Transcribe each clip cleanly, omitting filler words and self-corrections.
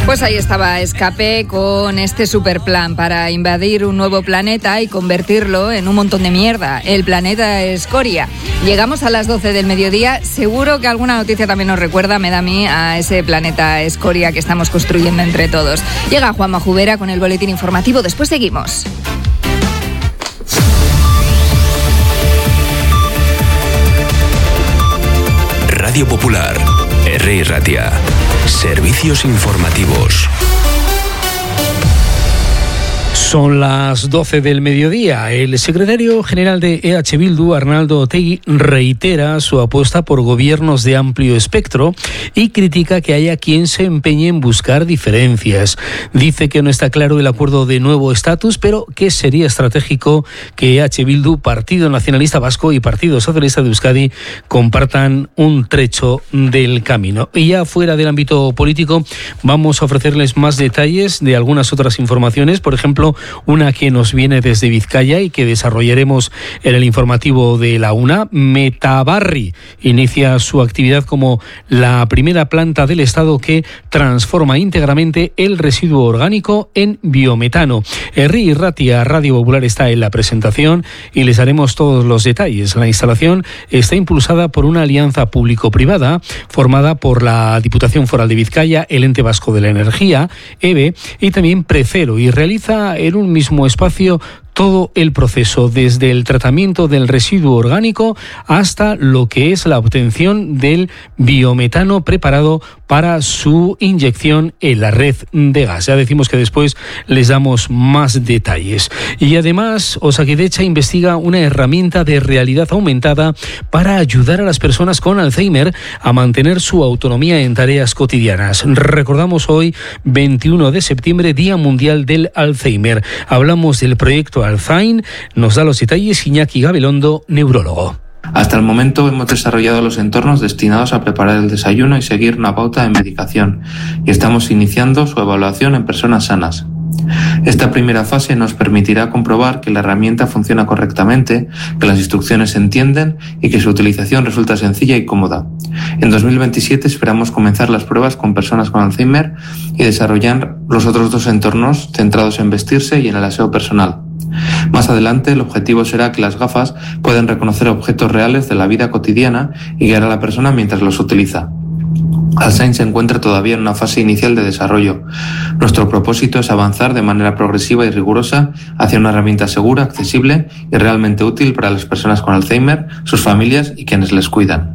Pues ahí estaba Escape con este superplan para invadir un nuevo planeta y convertirlo en un montón de mierda, el planeta Escoria. Llegamos a las 12 del mediodía, seguro que alguna noticia también nos recuerda, me da a mí, a ese planeta Escoria que estamos construyendo entre todos. Llega Juanma Jubera con el boletín informativo, después seguimos. Radio Popular, R. Ratia. Servicios informativos. Son las 12 del mediodía. El secretario general de EH Bildu, Arnaldo Otegi, reitera su apuesta por gobiernos de amplio espectro y critica que haya quien se empeñe en buscar diferencias. Dice que no está claro el acuerdo de nuevo estatus, pero que sería estratégico que EH Bildu, Partido Nacionalista Vasco y Partido Socialista de Euskadi compartan un trecho del camino. Y ya fuera del ámbito político, vamos a ofrecerles más detalles de algunas otras informaciones, por ejemplo, una que nos viene desde Vizcaya y que desarrollaremos en el informativo de la UNA. Metabarri inicia su actividad como la primera planta del Estado que transforma íntegramente el residuo orgánico en biometano. Herri Ratia, Radio Popular, está en la presentación y les daremos todos los detalles. La instalación está impulsada por una alianza público-privada formada por la Diputación Foral de Vizcaya, el Ente Vasco de la Energía, EVE, y también Precero, y realiza en un mismo espacio todo el proceso, desde el tratamiento del residuo orgánico hasta lo que es la obtención del biometano preparado para su inyección en la red de gas. Ya decimos que después les damos más detalles. Y además, Osakidetza investiga una herramienta de realidad aumentada para ayudar a las personas con Alzheimer a mantener su autonomía en tareas cotidianas. Recordamos hoy, 21 de septiembre, Día Mundial del Alzheimer. Hablamos del proyecto Alzain, nos da los detalles Iñaki Gabilondo, neurólogo. Hasta el momento hemos desarrollado los entornos destinados a preparar el desayuno y seguir una pauta de medicación, y estamos iniciando su evaluación en personas sanas. Esta primera fase nos permitirá comprobar que la herramienta funciona correctamente, que las instrucciones se entienden y que su utilización resulta sencilla y cómoda. En 2027 esperamos comenzar las pruebas con personas con Alzheimer y desarrollar los otros dos entornos centrados en vestirse y en el aseo personal. Más adelante, el objetivo será que las gafas puedan reconocer objetos reales de la vida cotidiana y guiar a la persona mientras los utiliza. Alzain se encuentra todavía en una fase inicial de desarrollo. Nuestro propósito es avanzar de manera progresiva y rigurosa hacia una herramienta segura, accesible y realmente útil para las personas con Alzheimer, sus familias y quienes les cuidan.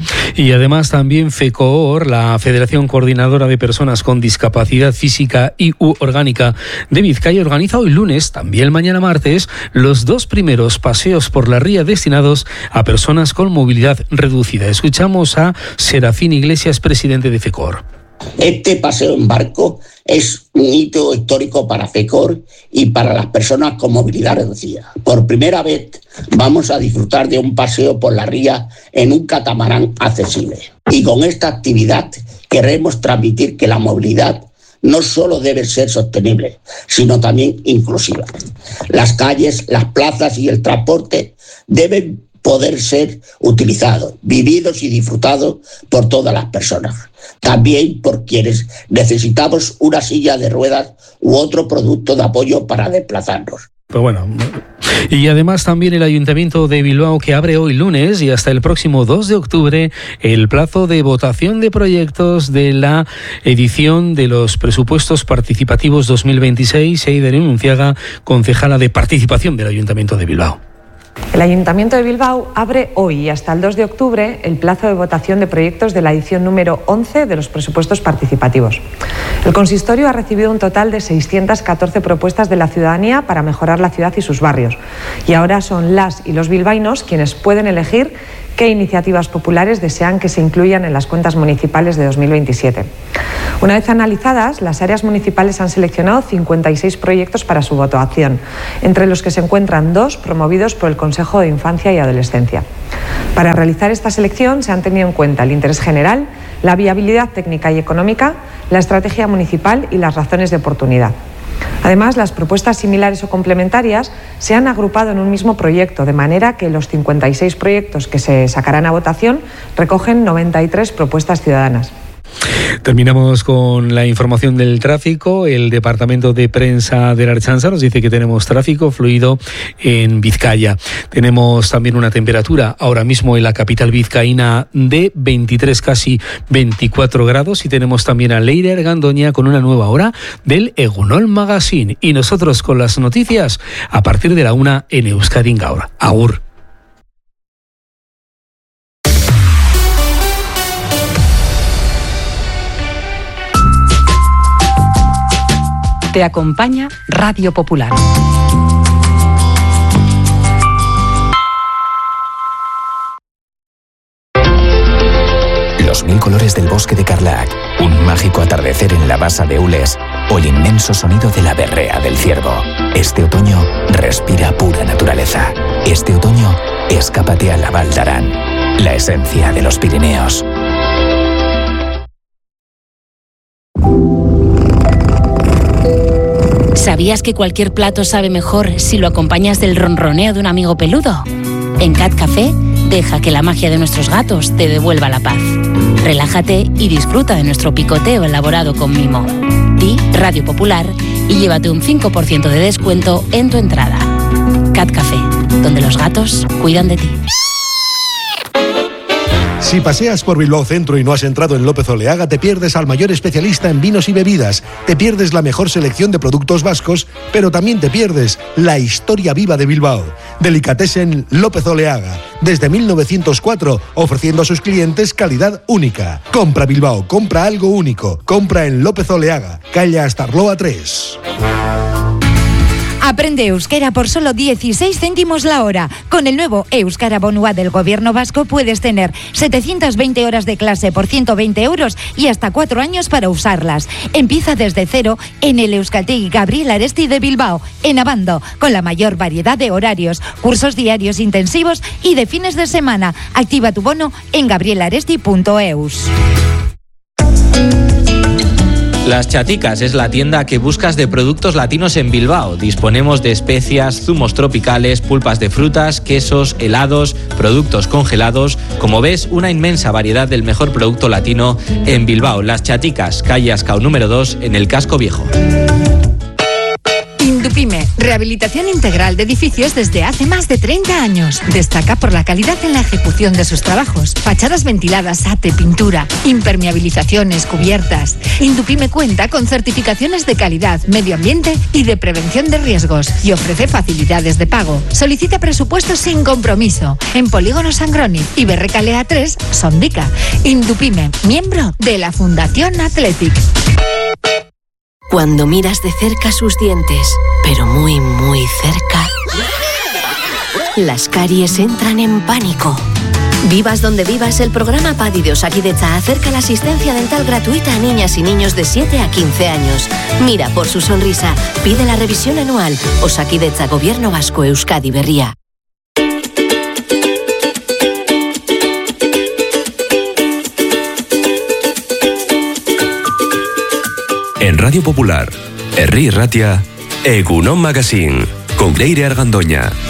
Y además también FECOOR, la Federación Coordinadora de Personas con Discapacidad Física y Orgánica de Vizcaya, organiza hoy lunes, también mañana martes, los dos primeros paseos por la ría destinados a personas con movilidad reducida. Escuchamos a Serafín Iglesias, presidente de FECOOR. Este paseo en barco es un hito histórico para FECOOR y para las personas con movilidad reducida. Por primera vez vamos a disfrutar de un paseo por la ría en un catamarán accesible. Y con esta actividad queremos transmitir que la movilidad no solo debe ser sostenible, sino también inclusiva. Las calles, las plazas y el transporte deben poder ser utilizados, vividos y disfrutados por todas las personas. También por quienes necesitamos una silla de ruedas u otro producto de apoyo para desplazarnos. Pues bueno, y además también el Ayuntamiento de Bilbao, que abre hoy lunes y hasta el próximo 2 de octubre el plazo de votación de proyectos de la edición de los presupuestos participativos 2026. Eider Ununciaga, concejala de participación del Ayuntamiento de Bilbao. El Ayuntamiento de Bilbao abre hoy y hasta el 2 de octubre el plazo de votación de proyectos de la edición número 11 de los presupuestos participativos. El consistorio ha recibido un total de 614 propuestas de la ciudadanía para mejorar la ciudad y sus barrios. Y ahora son las y los bilbaínos quienes pueden elegir qué iniciativas populares desean que se incluyan en las cuentas municipales de 2027. Una vez analizadas, las áreas municipales han seleccionado 56 proyectos para su votación, entre los que se encuentran 2 promovidos por el Consejo de Infancia y Adolescencia. Para realizar esta selección se han tenido en cuenta el interés general, la viabilidad técnica y económica, la estrategia municipal y las razones de oportunidad. Además, las propuestas similares o complementarias se han agrupado en un mismo proyecto, de manera que los 56 proyectos que se sacarán a votación recogen 93 propuestas ciudadanas. Terminamos con la información del tráfico. El Departamento de Prensa de la Ertzaintza nos dice que tenemos tráfico fluido en Vizcaya. Tenemos también una temperatura ahora mismo en la capital vizcaína de 23, casi 24 grados, y tenemos también a Leire Argandoña con una nueva hora del Egunon Magazine. Y nosotros con las noticias a partir de la 1 en Euskadi Gaur. Agur. Te acompaña Radio Popular. Los 1000 colores del bosque de Carlac, un mágico atardecer en la basa de Ules o el inmenso sonido de la berrea del ciervo. Este otoño respira pura naturaleza. Este otoño escápate a la Val d'Aran, la esencia de los Pirineos. ¿Sabías que cualquier plato sabe mejor si lo acompañas del ronroneo de un amigo peludo? En Cat Café, deja que la magia de nuestros gatos te devuelva la paz. Relájate y disfruta de nuestro picoteo elaborado con mimo. Di Radio Popular y llévate un 5% de descuento en tu entrada. Cat Café, donde los gatos cuidan de ti. Si paseas por Bilbao Centro y no has entrado en López Oleaga, te pierdes al mayor especialista en vinos y bebidas, te pierdes la mejor selección de productos vascos, pero también te pierdes la historia viva de Bilbao. Delicatessen López Oleaga, desde 1904, ofreciendo a sus clientes calidad única. Compra Bilbao, compra algo único, compra en López Oleaga, calle Astarloa 3. Aprende euskera por solo 16 céntimos la hora. Con el nuevo Euskara Bonua del Gobierno Vasco puedes tener 720 horas de clase por 120 euros y hasta 4 años para usarlas. Empieza desde cero en el Euskaltegi Gabriel Aresti de Bilbao, en Abando, con la mayor variedad de horarios, cursos diarios intensivos y de fines de semana. Activa tu bono en gabrielaresti.eus. Las Chaticas es la tienda que buscas de productos latinos en Bilbao. Disponemos de especias, zumos tropicales, pulpas de frutas, quesos, helados, productos congelados. Como ves, una inmensa variedad del mejor producto latino en Bilbao. Las Chaticas, calle Ascao número 2, en el Casco Viejo. Indupime, rehabilitación integral de edificios desde hace más de 30 años. Destaca por la calidad en la ejecución de sus trabajos. Fachadas ventiladas, ate, pintura, impermeabilizaciones, cubiertas. Indupime cuenta con certificaciones de calidad, medio ambiente y de prevención de riesgos y ofrece facilidades de pago. Solicita presupuestos sin compromiso en Polígono Sangroni y Berrecalea 3, Sondica. Indupime, miembro de la Fundación Athletic. Cuando miras de cerca sus dientes, pero muy, muy cerca, las caries entran en pánico. Vivas donde vivas, el programa PADI de Osakidetza acerca la asistencia dental gratuita a niñas y niños de 7 a 15 años. Mira por su sonrisa, pide la revisión anual. Osakidetza, Gobierno Vasco, Euskadi Berria. En Radio Popular, Herri Ratia, Egunon Magazine, con Leire Argandoña.